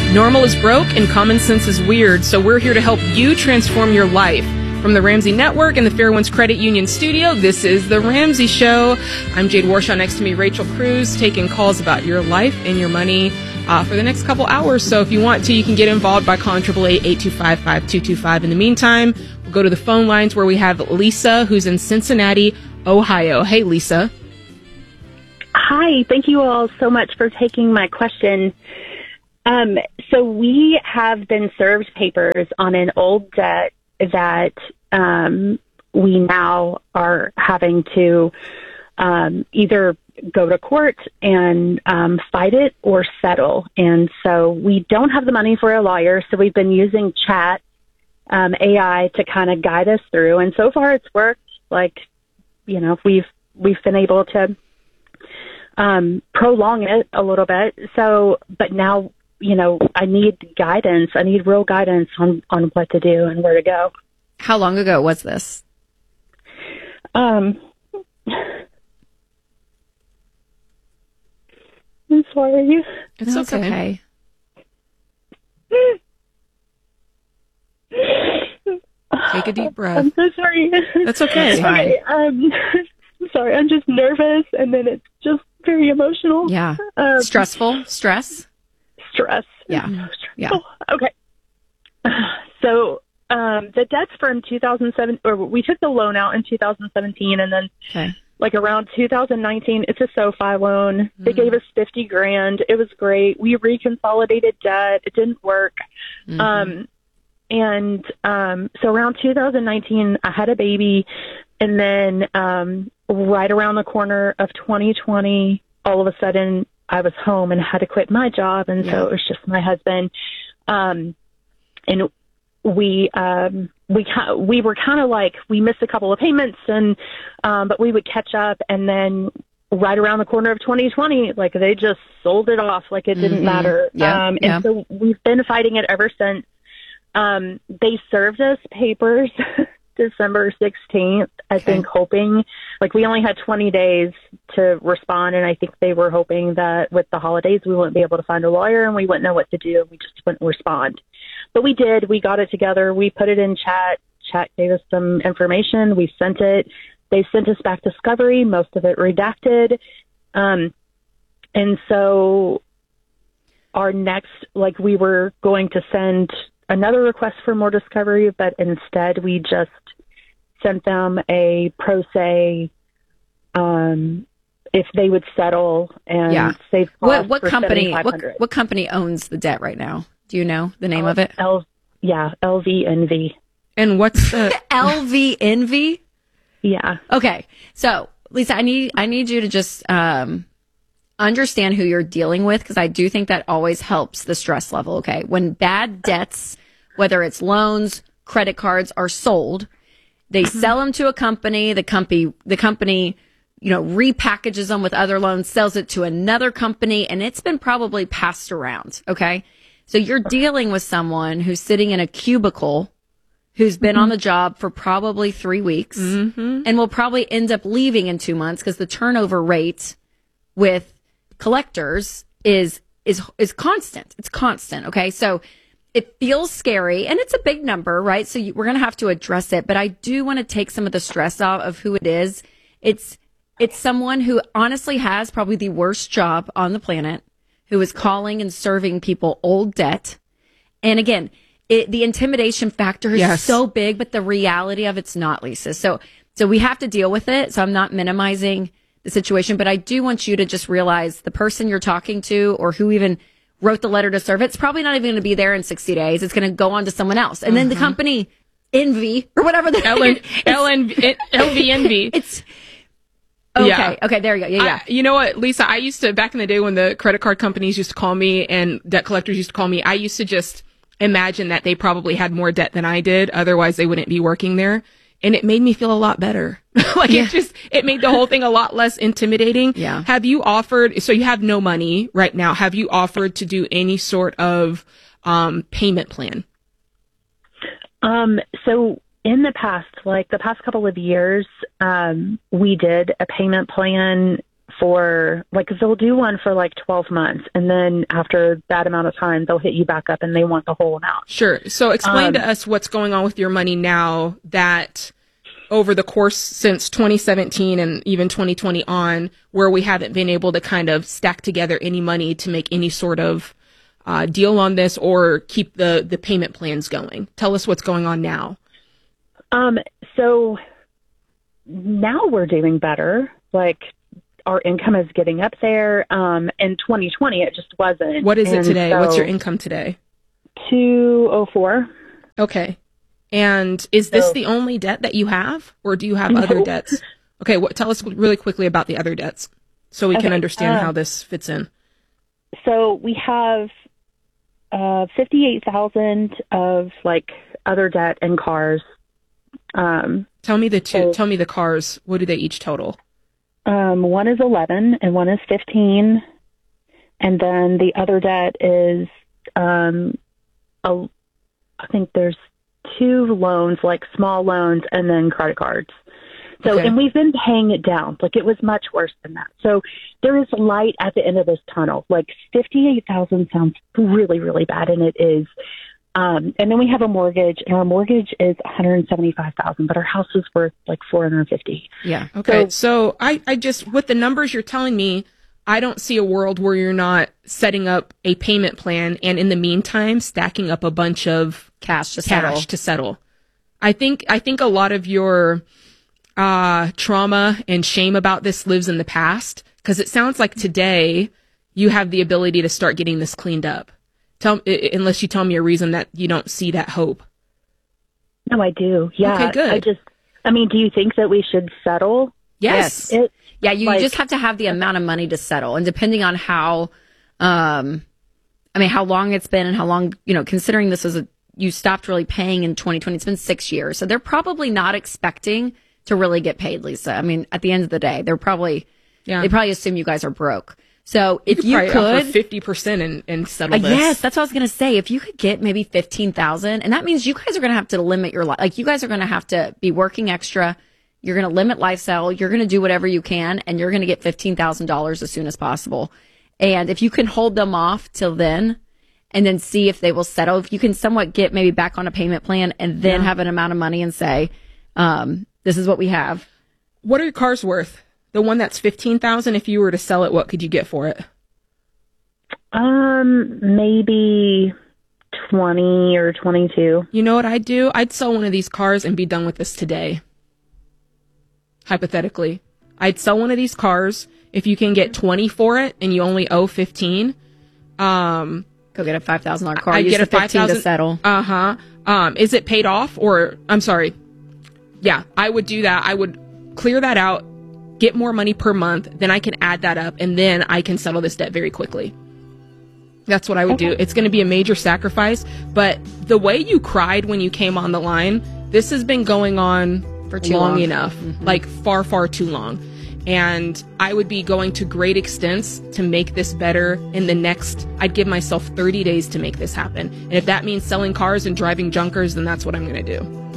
Normal is broke and common sense is weird, so we're here to help you transform your life. From the Ramsey Network and the Fairwinds Credit Union studio, this is The Ramsey Show. I'm Jade Warshaw. Next to me, Rachel Cruz, taking calls about your life and your money for the next couple hours. So if you want to, you can get involved by calling 888-825-5225. In the meantime, we'll go to the phone lines where we have Lisa, who's in Cincinnati, Ohio. Hey, Lisa. Hi. Thank you all so much for taking my question. So we have been served papers on an old debt that we now are having to either go to court and fight it or settle. And so we don't have the money for a lawyer, so we've been using chat AI to kind of guide us through. And so far it's worked. Like, you know, we've been able to prolong it a little bit. So, but now, you know, I need guidance. I need real guidance on what to do and where to go. How long ago was this? I'm sorry. It's okay. Take a deep breath. I'm so sorry. That's okay. It's fine. Okay, I'm sorry. I'm just nervous, and then it's just very emotional. Yeah. Stressful? Stress? Stress. Yeah. Yeah. Okay. So the debt's from 2007, or we took the loan out in 2017, and then like around 2019, it's a SoFi loan. They gave us $50,000. It was great. We reconsolidated debt. It didn't work. So around 2019, I had a baby, and then right around the corner of 2020, all of a sudden, I was home and had to quit my job, and so it was just my husband. And we were kind of like, we missed a couple of payments, and but we would catch up, and then right around the corner of 2020, like they just sold it off like it didn't matter. And so we've been fighting it ever since. They served us papers December 16th, I think, hoping, like, we only had 20 days to respond, and I think they were hoping that with the holidays we wouldn't be able to find a lawyer and we wouldn't know what to do. We just wouldn't respond. But we did. We got it together. We put it in chat. Chat gave us some information. We sent it. They sent us back discovery, most of it redacted. And so our next, like, we were going to send another request for more discovery, but instead we just sent them a pro se, if they would settle and save costs. What company? What company owns the debt right now? Do you know the name of it? LVNV. And what's the LVNV? Yeah. Okay. So, Lisa, I need you to just understand who you're dealing with, because I do think that always helps the stress level. Okay. When bad debts, whether it's loans, credit cards, are sold, they sell them to a company. The company, you know, repackages them with other loans, sells it to another company, and it's been probably passed around. Okay. So you're dealing with someone who's sitting in a cubicle, who's been on the job for probably 3 weeks, and will probably end up leaving in 2 months, because the turnover rate with collectors is constant. It's constant. Okay. So it feels scary, and it's a big number, right? So we're going to have to address it, but I do want to take some of the stress off of who it is. It's someone who honestly has probably the worst job on the planet, who is calling and serving people old debt. And again, the intimidation factor is so big, but the reality of it's not, Lisa. So we have to deal with it. So I'm not minimizing the situation, but I do want you to just realize the person you're talking to, or who even wrote the letter to serve, it's probably not even going to be there in 60 days. It's going to go on to someone else. And then the company Envy, or whatever the LVNV. It's okay. Okay, there you go. Yeah. You know what, Lisa, I used to, back in the day when the credit card companies used to call me and debt collectors used to call me, I used to just imagine that they probably had more debt than I did. Otherwise, they wouldn't be working there. And it made me feel a lot better. It made the whole thing a lot less intimidating. Yeah. Have you offered, so you have no money right now. Have you offered to do any sort of payment plan? So in the past, like the past couple of years, we did a payment plan for like, 'cause they'll do one for like 12 months. And then after that amount of time, they'll hit you back up and they want the whole amount. Sure. So explain to us what's going on with your money now that over the course since 2017 and even 2020 on, where we haven't been able to kind of stack together any money to make any sort of deal on this or keep the payment plans going. Tell us what's going on now. So now we're doing better. Like, our income is getting up there. In 2020, it just wasn't. What is it today? So, What's your income today? 204. Okay. And is this the only debt that you have, or do you have other debts? Okay. Tell us really quickly about the other debts so we can understand how this fits in. So we have 58,000 of like other debt and cars. Tell me the cars. What do they each total? One is 11 and one is 15. And then the other debt is, I think there's 2 loans, like small loans, and then credit cards. So, Okay. and we've been paying it down. Like, it was much worse than that. So there is light at the end of this tunnel. Like, 58,000 sounds really, really bad, and it is. And then we have a mortgage, and our mortgage is 175,000, but our house is worth like 450. Yeah. Okay. So I just, with the numbers you're telling me, I don't see a world where you're not setting up a payment plan and in the meantime stacking up a bunch of Cash to settle. I think a lot of your trauma and shame about this lives in the past, because it sounds like today you have the ability to start getting this cleaned up. Unless you tell me a reason that you don't see that hope. No, I do. Yeah. Okay, good. Do you think that we should settle? Yes. You just have to have the amount of money to settle. And depending on how long it's been and how long, considering this is you stopped really paying in 2020, it's been 6 years. So they're probably not expecting to really get paid, Lisa. I mean, at the end of the day, they probably assume you guys are broke. So if you could 50% and settle this. Yes, that's what I was going to say. If you could get maybe 15,000, and that means you guys are going to have to limit your life. Like, you guys are going to have to be working extra. You're going to limit lifestyle. You're going to do whatever you can, and you're going to get $15,000 as soon as possible. And if you can hold them off till then, and then see if they will settle, if you can somewhat get maybe back on a payment plan, and then have an amount of money and say, this is what we have. What are your cars worth? The one that's 15,000, if you were to sell it, what could you get for it? Maybe 20 or 22. You know what I'd do? I'd sell one of these cars and be done with this today. Hypothetically. I'd sell one of these cars. If you can get 20 for it and you only owe 15, go get a $5,000 car. I'd get a 15 to settle. Is it paid off, or I'm sorry. Yeah, I would do that. I would clear that out, get more money per month, then I can add that up, and then I can settle this debt very quickly. That's what I would do. It's going to be a major sacrifice, but the way you cried when you came on the line, this has been going on for too long long enough, like far, far too long. And I would be going to great extents to make this better in the next, I'd give myself 30 days to make this happen. And if that means selling cars and driving junkers, then that's what I'm going to do.